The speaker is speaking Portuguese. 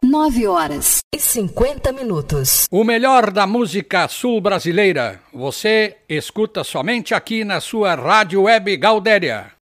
9h50. O melhor da música sul-brasileira, você escuta somente aqui na sua Rádio Web Gaudéria.